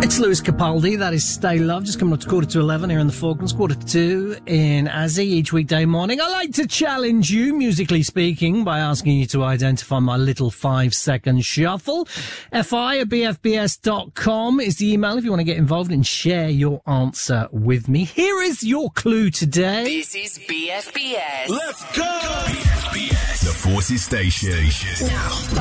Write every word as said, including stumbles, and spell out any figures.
It's Lewis Capaldi. That is Stay Love. Just coming up to quarter to eleven here in the Falklands, quarter to two in Azzy each weekday morning. I like to challenge you, musically speaking, by asking you to identify my little five-second shuffle. Fi at b f b s dot com is the email if you want to get involved and share your answer with me. Here is your clue today. This is B F B S. Let's go! B F B S, the Forces Station. Now.